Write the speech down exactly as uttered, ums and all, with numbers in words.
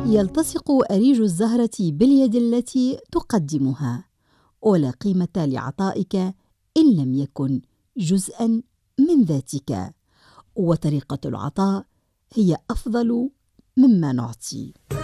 يلتصق أريج الزهرة باليد التي تقدمها، ولا قيمة لعطائك إن لم يكن جزءا من ذاتك، وطريقة العطاء هي أفضل مما نعطي.